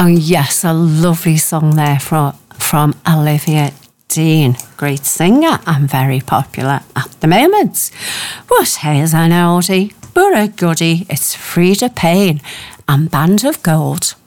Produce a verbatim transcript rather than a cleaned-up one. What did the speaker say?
Oh yes, a lovely song there from, from Olivia Dean. Great singer and very popular at the moment. But here's an oldie, but a goodie. It's Frida Payne and Band of Gold.